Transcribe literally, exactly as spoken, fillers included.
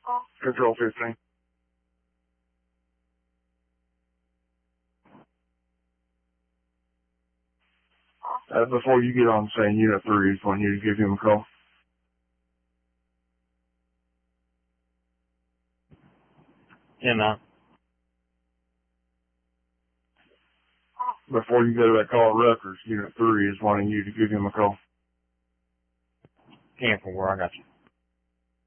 Control fifteen. Uh, before you get on saying Unit three, just want you to give him a call. Yeah, no. Before you go to that call at Rutgers, Unit three is wanting you to give him a call. ten four, I got you.